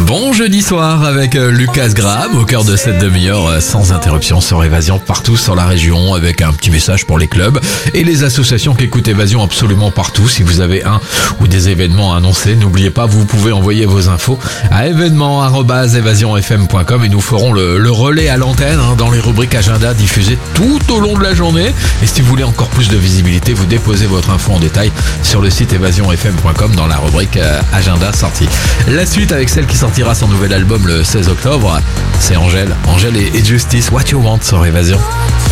Bon jeudi soir avec Lucas Graham au cœur de cette demi-heure sans interruption sur Évasion partout sur la région, avec un petit message pour les clubs et les associations qui écoutent Évasion absolument partout. Si vous avez un ou des événements à annoncer, n'oubliez pas, vous pouvez envoyer vos infos à événements@évasionfm.com et nous ferons le relais à l'antenne dans les rubriques agenda diffusées tout au long de la journée. Et si vous voulez encore plus de visibilité, vous déposez votre info en détail sur le site évasionfm.com dans la rubrique agenda sortie. La suite avec celle qui sortira son nouvel album le 16 octobre, c'est Angèle et Justice, What You Want sur Évasion.